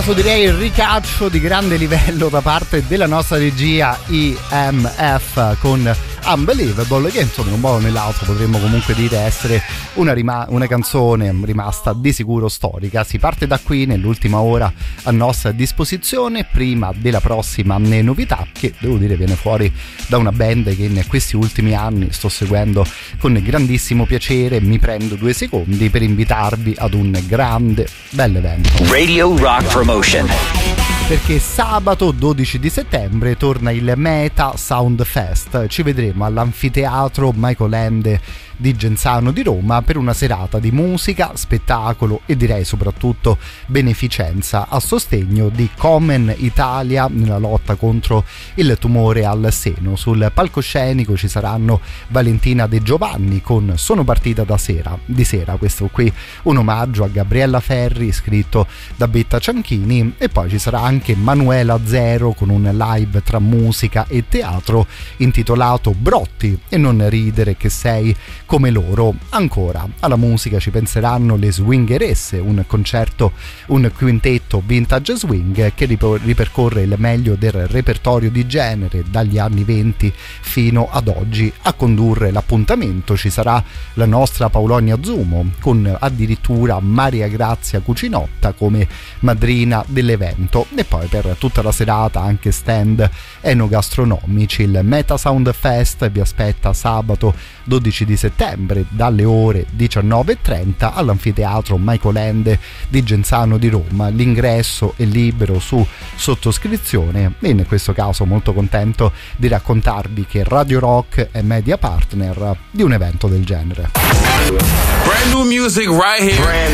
Direi il ricaccio di grande livello da parte della nostra regia IMF con Unbelievable, che insomma in un modo o nell'altro potremmo comunque dire essere una canzone rimasta di sicuro storica. Si parte da qui nell'ultima ora a nostra disposizione, prima della prossima novità, che devo dire viene fuori da una band che in questi ultimi anni sto seguendo con grandissimo piacere. Mi prendo 2 secondi per invitarvi ad un grande bell'evento Radio Rock Promotion, perché sabato 12 di settembre torna il Meta Sound Fest. Ci vedremo all'Anfiteatro Michael Ende di Genzano di Roma per una serata di musica, spettacolo e direi soprattutto beneficenza a sostegno di Komen Italia nella lotta contro il tumore al seno. Sul palcoscenico ci saranno Valentina De Giovanni con Sono partita di sera, questo qui un omaggio a Gabriella Ferri scritto da Betta Cianchini, e poi ci sarà anche Manuela Zero con un live tra musica e teatro intitolato Brotti e non ridere che sei come loro. Ancora alla musica ci penseranno le Swingeresse, un quintetto vintage swing che ripercorre il meglio del repertorio di genere dagli anni 20 fino ad oggi. A condurre l'appuntamento ci sarà la nostra Paulonia Zumo con addirittura Maria Grazia Cucinotta come madrina dell'evento, e poi per tutta la serata anche stand enogastronomici. Il Meta Sound Fest vi aspetta sabato 12 di settembre dalle ore 19:30 all'Anfiteatro Michael Ende di Genzano di Roma. L'ingresso è libero su sottoscrizione e in questo caso molto contento di raccontarvi che Radio Rock è media partner di un evento del genere. Brand new music right here.